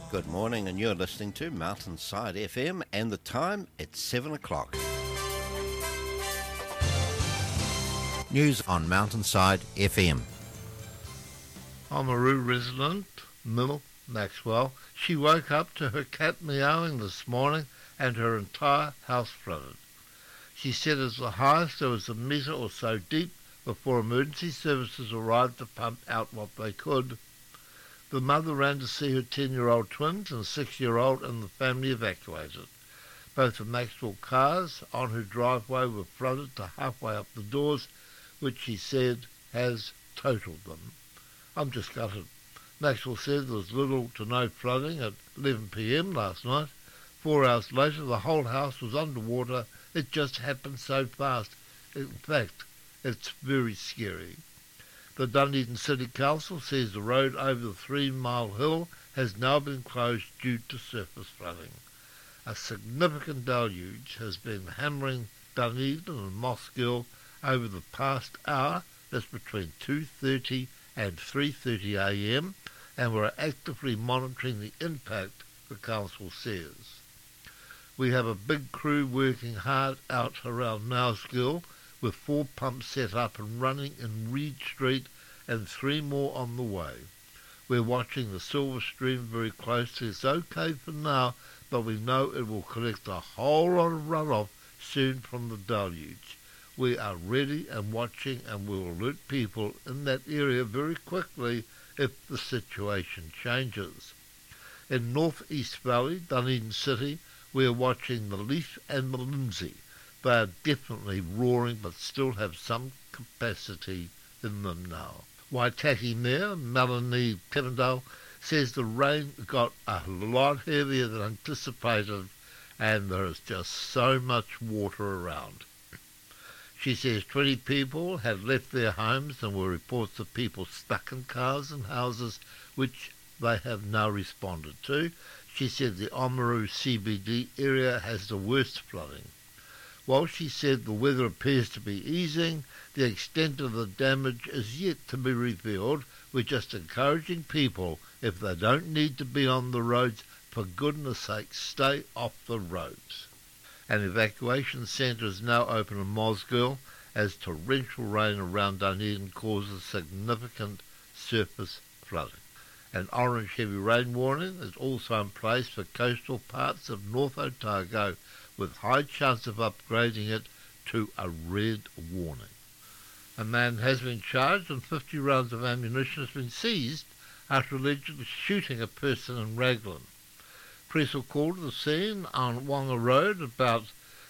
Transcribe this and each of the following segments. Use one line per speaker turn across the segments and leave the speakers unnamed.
Good morning, and you're listening to Mountainside FM, and the time, it's 7 o'clock. News on Mountainside FM.
Oamaru resident, Mill Maxwell, she woke up to her cat meowing this morning and her entire house flooded. She said as the highest there was a metre or so deep before emergency services arrived to pump out what they could. The mother ran to see her 10-year-old twins and 6-year-old and the family evacuated. Both the Maxwell cars on her driveway were flooded to halfway up the doors, which she said has totaled them. I'm just gutted. Maxwell said there was little to no flooding at 11 p.m. last night. 4 hours later, the whole house was underwater. It just happened so fast. In fact, it's very scary. The Dunedin City Council says the road over the 3 Mile Hill has now been closed due to surface flooding. A significant deluge has been hammering Dunedin and Moss Gill over the past hour. That's between 2:30 and 3:30 a.m. and we're actively monitoring the impact, the council says. We have a big crew working hard out around Mouse Gill with 4 pumps set up and running in Reed Street and 3 more on the way. We're watching the Silver Stream very closely. It's okay for now, but we know it will collect a whole lot of runoff soon from the deluge. We are ready and watching, and we will alert people in that area very quickly if the situation changes. In North East Valley, Dunedin City, we are watching the Leaf and the Lindsay. They are definitely roaring but still have some capacity in them now. Waitaki Mayor Melanie Kevendale says the rain got a lot heavier than anticipated and there is just so much water around. She says 20 people had left their homes and were reports of people stuck in cars and houses, which they have now responded to. She said the Oamaru CBD area has the worst flooding. While she said the weather appears to be easing, the extent of the damage is yet to be revealed. We're just encouraging people, if they don't need to be on the roads, for goodness sake, stay off the roads. An evacuation centre is now open in Mosgiel as torrential rain around Dunedin causes significant surface flooding. An orange heavy rain warning is also in place for coastal parts of North Otago, with high chance of upgrading it to a red warning. A man has been charged and 50 rounds of ammunition has been seized after allegedly shooting a person in Raglan. Police were called to the scene on Wanga Road about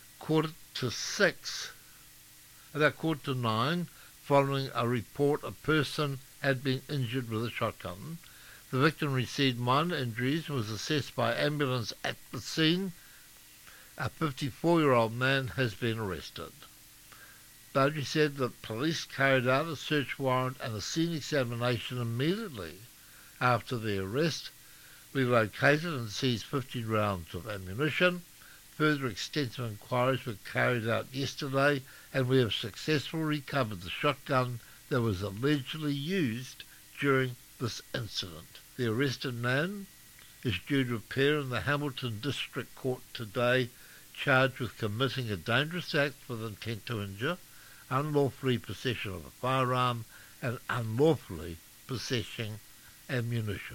9:15, following a report a person had been injured with a shotgun. The victim received minor injuries and was assessed by ambulance at the scene. A 54-year-old man has been arrested. Bowdry said that police carried out a search warrant and a scene examination immediately after the arrest. We located and seized 50 rounds of ammunition. Further extensive inquiries were carried out yesterday, and we have successfully recovered the shotgun that was allegedly used during this incident. The arrested man is due to appear in the Hamilton District Court today, charged with committing a dangerous act with intent to injure, unlawfully possession of a firearm, and unlawfully possessing ammunition.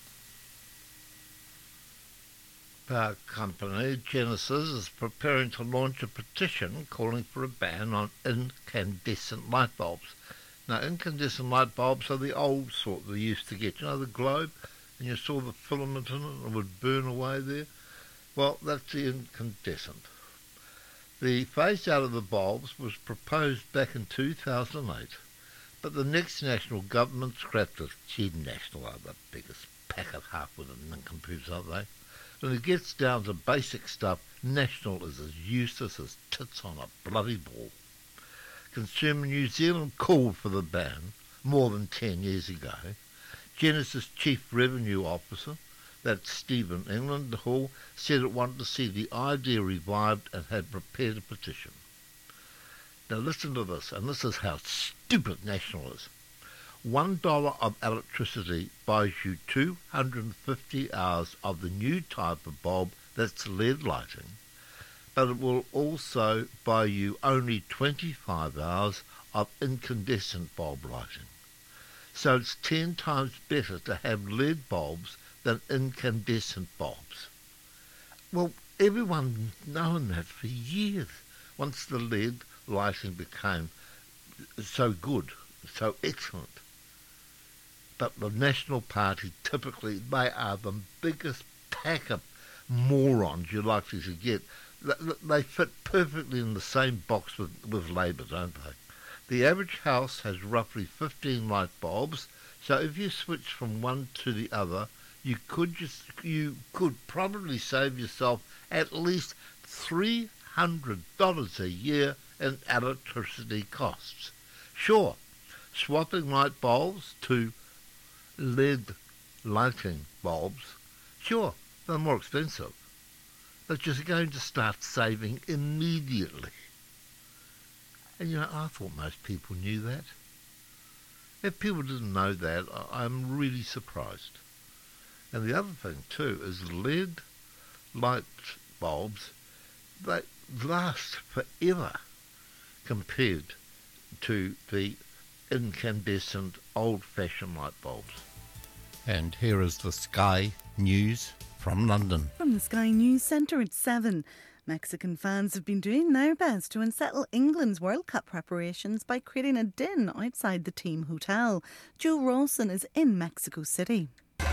Power company Genesis is preparing to launch a petition calling for a ban on incandescent light bulbs. Now, incandescent light bulbs are the old sort we used to get. You know, the globe, and you saw the filament in it and it would burn away there? Well, that's the incandescent. The phase out of the bulbs was proposed back in 2008, but the next national government scrapped it. Gee, National are the biggest pack of half-witted nincompoops, aren't they? When it gets down to basic stuff, National is as useless as tits on a bloody ball. Consumer New Zealand called for the ban more than 10 years ago. Genesis Chief Revenue Officer, that's Stephen England Hall, said it wanted to see the idea revived and had prepared a petition. Now listen to this, and this is how stupid National is. $1 of electricity buys you 250 hours of the new type of bulb that's LED lighting, but it will also buy you only 25 hours of incandescent bulb lighting. So it's 10 times better to have LED bulbs than incandescent bulbs. Well, everyone's known that for years, once the LED lighting became so good, so excellent. But the National Party, typically, they are the biggest pack of morons you're likely to get. They fit perfectly in the same box with Labour, don't they? The average house has roughly 15 light bulbs, so if you switch from one to the other, you could probably save yourself at least $300 a year in electricity costs. Sure, swapping light bulbs to LED lighting bulbs, sure, they're more expensive, but you're going to start saving immediately. And I thought most people knew that. If people didn't know that, I'm really surprised. And the other thing too is LED light bulbs, they last forever compared to the incandescent old-fashioned light bulbs.
And here is the Sky News from London.
From the Sky News Centre at 7. Mexican fans have been doing their best to unsettle England's World Cup preparations by creating a din outside the team hotel. Joe Rawson is in Mexico City.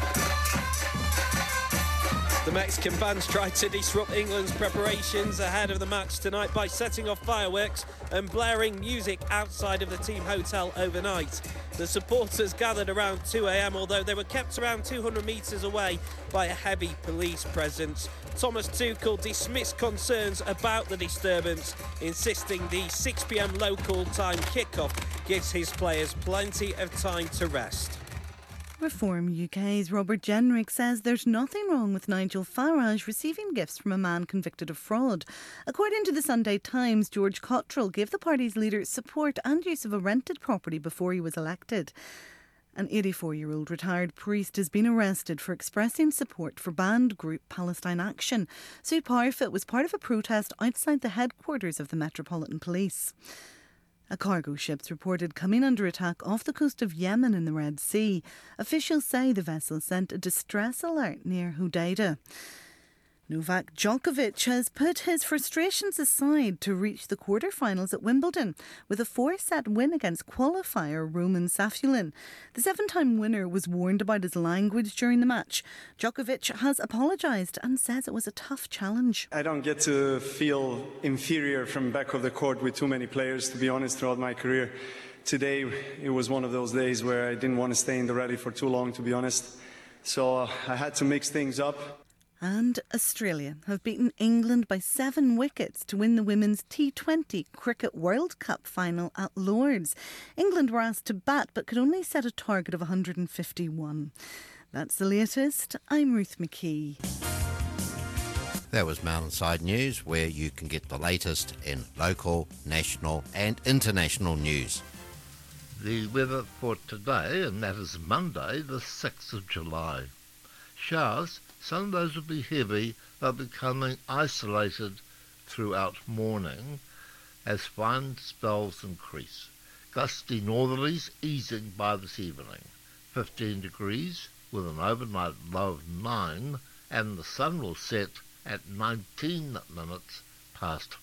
The Mexican fans tried to disrupt England's preparations ahead of the match tonight by setting off fireworks and blaring music outside of the team hotel overnight. The supporters gathered around 2 a.m, although they were kept around 200 metres away by a heavy police presence. Thomas Tuchel dismissed concerns about the disturbance, insisting the 6 p.m. local time kickoff gives his players plenty of time to rest.
Reform UK's Robert Jenrick says there's nothing wrong with Nigel Farage receiving gifts from a man convicted of fraud. According to the Sunday Times, George Cottrell gave the party's leader support and use of a rented property before he was elected. An 84-year-old retired priest has been arrested for expressing support for banned group Palestine Action. Sue Parfitt was part of a protest outside the headquarters of the Metropolitan Police. A cargo ship's reported coming under attack off the coast of Yemen in the Red Sea. Officials say the vessel sent a distress alert near Hodeidah. Novak Djokovic has put his frustrations aside to reach the quarter-finals at Wimbledon with a 4-set win against qualifier Roman Safulin. The 7-time winner was warned about his language during the match. Djokovic has apologised and says it was a tough challenge.
I don't get to feel inferior from back of the court with too many players, to be honest, throughout my career. Today, it was one of those days where I didn't want to stay in the rally for too long, to be honest. So I had to mix things up.
And Australia have beaten England by 7 wickets to win the Women's T20 Cricket World Cup final at Lord's. England were asked to bat but could only set a target of 151. That's the latest. I'm Ruth McKee.
That was Mountainside News, where you can get the latest in local, national and international news.
The weather for today, and that is Monday, the 6th of July. Showers. Some of those will be heavy, but becoming isolated throughout morning as fine spells increase. Gusty northerlies easing by this evening. 15 degrees with an overnight low of 9, and the sun will set at 19 minutes past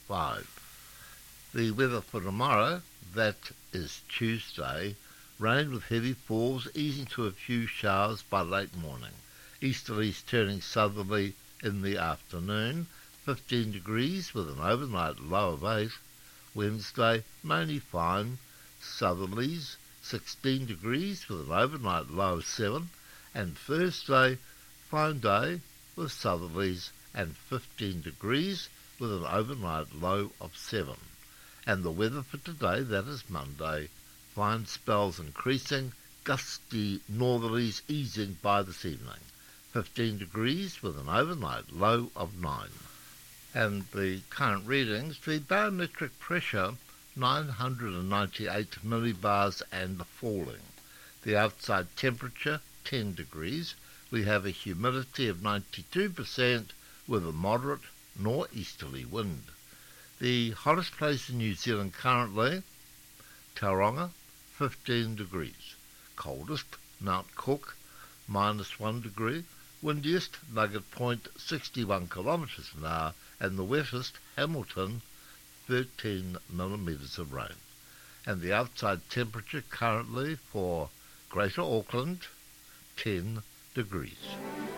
5. The weather for tomorrow, that is Tuesday, rain with heavy falls easing to a few showers by late morning. Easterlies turning southerly in the afternoon, 15 degrees with an overnight low of 8. Wednesday, mainly fine, southerlies, 16 degrees with an overnight low of 7. And Thursday, fine day with southerlies and 15 degrees with an overnight low of 7. And the weather for today, that is Monday, fine spells increasing, gusty northerlies easing by this evening. 15 degrees with an overnight low of 9. And the current readings, the barometric pressure 998 millibars and falling. The outside temperature, 10 degrees. We have a humidity of 92% with a moderate northeasterly wind. The hottest place in New Zealand currently, Tauranga, 15 degrees. Coldest, Mount Cook, -1 degree. Windiest, Nugget Point, 61 kilometres an hour. And the wettest, Hamilton, 13 millimetres of rain. And the outside temperature currently for Greater Auckland, 10 degrees.